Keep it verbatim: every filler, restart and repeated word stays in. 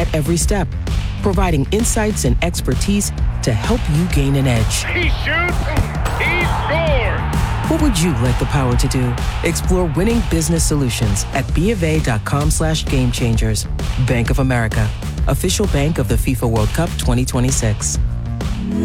at every step, providing insights and expertise to help you gain an edge. He shoots, he scores! What would you like the power to do? Explore winning business solutions at BofA.com slash game changers. Bank of America, official bank of the FIFA World Cup twenty twenty-six.